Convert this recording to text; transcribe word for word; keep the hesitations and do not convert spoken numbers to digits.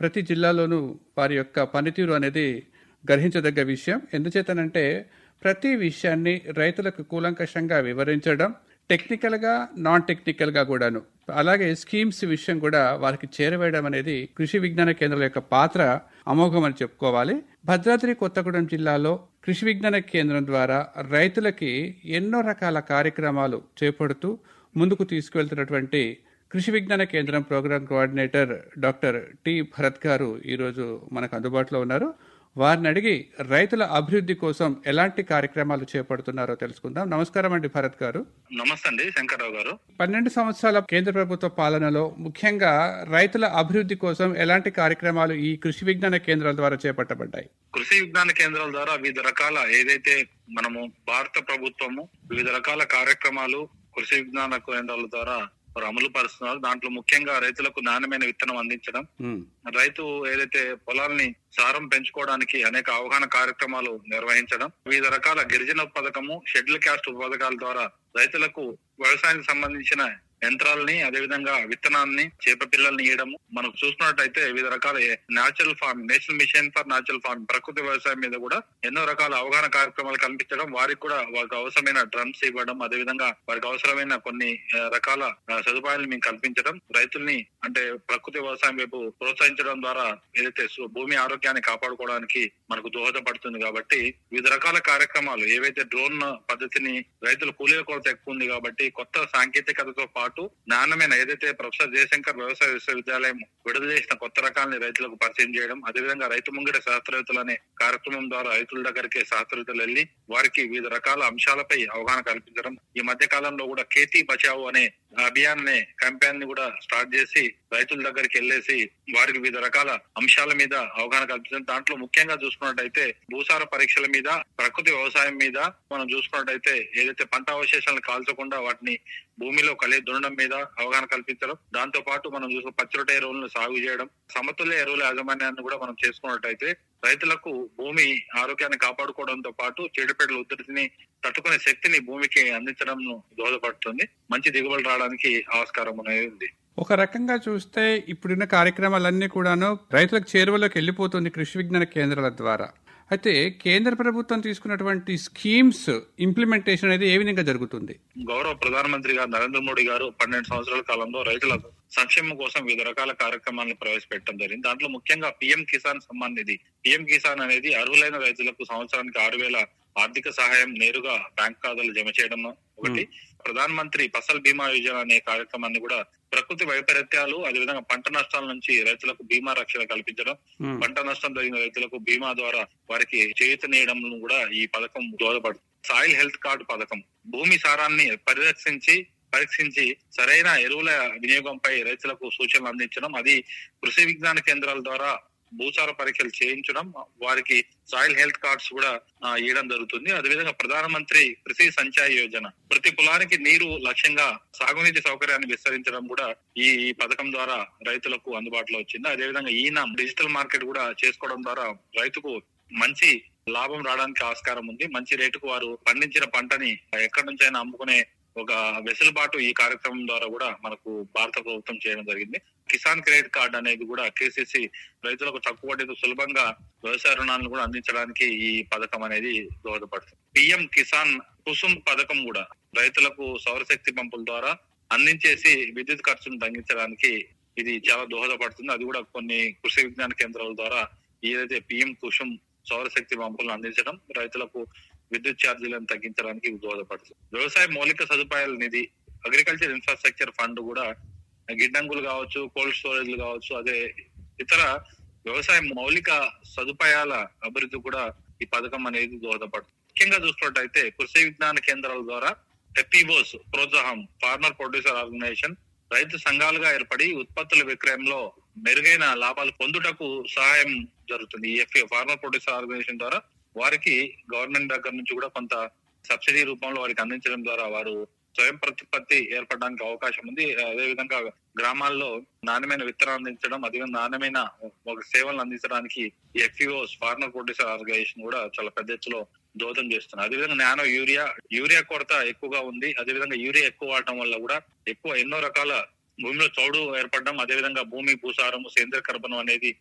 ప్రతి జిల్లాలోనూ వారి యొక్క పనితీరు అనేది గ్రహించదగ్గ విషయం. ఎందుచేతనంటే ప్రతి విషయాన్ని రైతులకు కూలంకషంగా వివరించడం, టెక్నికల్గా నాన్ టెక్నికల్గా కూడాను, అలాగే స్కీమ్స్ విషయం కూడా వారికి చేరవేయడం అనేది కృషి విజ్ఞాన కేంద్రాల యొక్క పాత్ర అమోఘం అని చెప్పుకోవాలి. భద్రాద్రి కొత్తగూడెం జిల్లాలో కృషి విజ్ఞాన కేంద్రం ద్వారా రైతులకి ఎన్నో రకాల కార్యక్రమాలు చేపడుతూ ముందుకు తీసుకువెళ్తున్నటువంటి కృషి విజ్ఞాన కేంద్రం programme coordinator doctor T Bharat గారు ఈరోజు మనకు అందుబాటులో ఉన్నారు. వారిని అడిగి రైతుల అభివృద్ధి కోసం ఎలాంటి కార్యక్రమాలు చేపడుతున్నారో తెలుసుకుందాం. నమస్కారం అండి భరత్ గారు. నమస్తే అండి శంకర్రావు గారు. పన్నెండు సంవత్సరాల కేంద్ర ప్రభుత్వ పాలనలో ముఖ్యంగా రైతుల అభివృద్ధి కోసం ఎలాంటి కార్యక్రమాలు ఈ కృషి విజ్ఞాన కేంద్రాల ద్వారా చేపట్టబడ్డాయి? కృషి విజ్ఞాన కేంద్రాల ద్వారా వివిధ రకాల ఏదైతే మనము భారత ప్రభుత్వము వివిధ రకాల కార్యక్రమాలు కృషి విజ్ఞాన కేంద్రాల ద్వారా అమలు పరుస్తున్నారు. దాంట్లో ముఖ్యంగా రైతులకు నాణ్యమైన విత్తనం అందించడం, రైతు ఏదైతే పొలాల్ని సారం పెంచుకోవడానికి అనేక అవగాహన కార్యక్రమాలు నిర్వహించడం, వివిధ రకాల గిరిజన పథకము, షెడ్యూల్ క్యాస్ట్ పథకాల ద్వారా రైతులకు వ్యవసాయానికి సంబంధించిన యంత్రాలని, అదేవిధంగా విత్తనాన్ని, చేప పిల్లల్ని ఇవ్వడము. మనం చూసుకున్నట్టయితే వివిధ రకాల natural farming, national mission for natural farming, ప్రకృతి వ్యవసాయం మీద కూడా ఎన్నో రకాల అవగాహన కార్యక్రమాలు కల్పించడం, వారికి కూడా వారికి అవసరమైన డ్రమ్స్ ఇవ్వడం, అదేవిధంగా వారికి అవసరమైన కొన్ని రకాల సదుపాయాలు మేము కల్పించడం, రైతుల్ని అంటే ప్రకృతి వ్యవసాయం వైపు ప్రోత్సహించడం ద్వారా ఏదైతే భూమి ఆరోగ్యాన్ని కాపాడుకోవడానికి మనకు దోహదపడుతుంది. కాబట్టి వివిధ రకాల కార్యక్రమాలు ఏవైతే డ్రోన్ పద్ధతిని రైతుల కూలీల కొరత ఎక్కువ ఉంది కాబట్టి కొత్త సాంకేతికతతో పాటు నాణ్యమైన ఏదైతే ప్రొఫెసర్ జయశంకర్ వ్యవసాయ విశ్వవిద్యాలయం విడుదల చేసిన కొత్త రకాలని రైతులకు పరిచయం చేయడం, అదేవిధంగా రైతు ముంగిట శాస్త్రవేత్తలు అనే కార్యక్రమం ద్వారా రైతుల దగ్గరికి శాస్త్రవేత్తలు వెళ్లి వారికి వివిధ రకాల అంశాలపై అవగాహన కల్పించడం. ఈ మధ్య కాలంలో కూడా ఖేతీ బచావో అనే అభియాన్ అనే క్యాంపెయిన్ ని కూడా స్టార్ట్ చేసి రైతుల దగ్గరికి వెళ్లేసి వారికి వివిధ రకాల అంశాల మీద అవగాహన కల్పించడం. దాంట్లో ముఖ్యంగా చూసుకున్నట్టయితే భూసార పరీక్షల మీద, ప్రకృతి వ్యవసాయం మీద మనం చూసుకున్నట్టయితే ఏదైతే పంట అవశేషాలను కాల్చకుండా వాటిని భూమిలో కలిగి దున్నడం మీద అవగాహన కల్పించడం, దాంతో పాటు మనం చూసుకున్న పచ్చిరొట్ట ఎరువులను సాగు చేయడం, సమతుల్య ఎరువుల యాజమాన్యాన్ని కూడా మనం చేసుకున్నట్టయితే రైతులకు భూమి ఆరోగ్యాన్ని కాపాడుకోవడంతో పాటు చీడపీడల ఉధృతిని తట్టుకునే శక్తిని భూమికి అందించడం దోహదపడుతుంది. మంచి దిగుబడి రావడానికి ఆస్కారం అనేది ఉంది. ఒక రకంగా చూస్తే ఇప్పుడున్న కార్యక్రమాలన్నీ కూడాను రైతులకు చేరువలోకి వెళ్ళిపోతుంది కృషి విజ్ఞాన కేంద్రాల ద్వారా. అయితే కేంద్ర ప్రభుత్వం తీసుకున్నటువంటి స్కీమ్స్ ఇంప్లిమెంటేషన్ అనేది ఏ విధంగా జరుగుతుంది? గౌరవ ప్రధానమంత్రి గారు నరేంద్ర మోడీ గారు పన్నెండు సంవత్సరాల కాలంలో రైతుల సంక్షేమం కోసం వివిధ రకాల కార్యక్రమాలను ప్రవేశపెట్టడం జరిగింది. దాంట్లో ముఖ్యంగా పిఎం కిసాన్ సమ్మాన్ నిధి, పిఎం కిసాన్ అనేది అర్హులైన రైతులకు సంవత్సరానికి ఆరు వేల ఆర్థిక సహాయం నేరుగా బ్యాంక్ ఖాతాలు జమ చేయడం ఒకటి. ప్రధాన మంత్రి ఫసల్ బీమా యోజన అనే కార్యక్రమాన్ని కూడా ప్రకృతి వైపరీత్యాలు, అదేవిధంగా పంట నష్టాల నుంచి రైతులకు బీమా రక్షణ కల్పించడం, పంట నష్టం జరిగిన రైతులకు బీమా ద్వారా వారికి చేయూతనీయడం కూడా ఈ పథకం దోహదపడుతుంది. సాయిల్ హెల్త్ కార్డు పథకం భూమి సారాన్ని పరిరక్షించి పరీక్షించి సరైన ఎరువుల వినియోగంపై రైతులకు సూచనలు అందించడం, అది కృషి విజ్ఞాన కేంద్రాల ద్వారా భూసార పరీక్షలు చేయించడం, వారికి సాయిల్ హెల్త్ కార్డ్స్ కూడా ఇవ్వడం జరుగుతుంది. అదేవిధంగా ప్రధానమంత్రి కృషి సంచాయ్ యోజన, ప్రతి కులానికి నీరు లక్ష్యంగా సాగునీటి సౌకర్యాన్ని విస్తరించడం కూడా ఈ పథకం ద్వారా రైతులకు అందుబాటులో వచ్చింది. అదేవిధంగా ఈయన డిజిటల్ మార్కెట్ కూడా చేసుకోవడం ద్వారా రైతుకు మంచి లాభం రావడానికి ఆస్కారం ఉంది. మంచి రేటుకు వారు పండించిన పంటని ఎక్కడి నుంచైనా అమ్ముకునే ఒక వెసులుబాటు ఈ కార్యక్రమం ద్వారా కూడా మనకు భారత ప్రభుత్వం చేయడం జరిగింది. కిసాన్ క్రెడిట్ కార్డ్ అనేది కూడా కేసీసీ రైతులకు తక్కువ వడ్డీతో సులభంగా వ్యవసాయ రుణాలను కూడా అందించడానికి ఈ పథకం అనేది దోహదపడుతుంది. పిఎం కిసాన్ కుసుమ్ పథకం కూడా రైతులకు సౌరశక్తి పంపుల ద్వారా అందించేసి విద్యుత్ ఖర్చును తగ్గించడానికి ఇది చాలా దోహదపడుతుంది. అది కూడా కొన్ని కృషి విజ్ఞాన కేంద్రాల ద్వారా ఏదైతే పిఎం కుసుమ్ సౌరశక్తి పంపులను అందించడం రైతులకు విద్యుత్ ఛార్జీలను తగ్గించడానికి దోహదపడుతుంది. వ్యవసాయ మౌలిక సదుపాయాల నిధి, అగ్రికల్చర్ ఇన్ఫ్రాస్ట్రక్చర్ ఫండ్ కూడా గిడ్డంగులు కావచ్చు, కోల్డ్ స్టోరేజ్లు కావచ్చు, అదే ఇతర వ్యవసాయ మౌలిక సదుపాయాల అభివృద్ధి కూడా ఈ పథకం అనేది దోహదపడుతుంది. ముఖ్యంగా చూసుకున్నట్టయితే కృషి విజ్ఞాన కేంద్రాల ద్వారా ఎఫ్పిఓస్ ప్రోత్సాహం, ఫార్మర్ ప్రొడ్యూసర్ ఆర్గనైజేషన్ రైతు సంఘాలుగా ఏర్పడి ఉత్పత్తుల విక్రయంలో మెరుగైన లాభాలు పొందుటకు సహాయం జరుగుతుంది. ఈ ఎఫ్పిఓ ఫార్మర్ ప్రొడ్యూసర్ ఆర్గనైజేషన్ ద్వారా వారికి గవర్నమెంట్ దగ్గర నుంచి కూడా కొంత సబ్సిడీ రూపంలో వారికి అందించడం ద్వారా వారు స్వయం ప్రతిపత్తి ఏర్పడడానికి అవకాశం ఉంది. అదేవిధంగా గ్రామాల్లో నాణ్యమైన విత్తనాలు అందించడం, అదేవిధంగా నాణ్యమైన ఒక సేవలను అందించడానికి ఈ ఎఫ్పిఓస్ ఫార్మర్ ప్రొడ్యూసర్ ఆర్గనైజేషన్ కూడా చాలా పెద్ద ఎత్తులో దోహదం చేస్తున్నారు. అదేవిధంగా నానో యూరియా యూరియా కొరత ఎక్కువగా ఉంది. అదేవిధంగా యూరియా ఎక్కువ వాడటం వల్ల కూడా ఎక్కువ ఎన్నో రకాల భూమిలో చౌడు ఏర్పడడం, అదేవిధంగా భూమి భూసారము, సేంద్రియ కర్బనం అనేది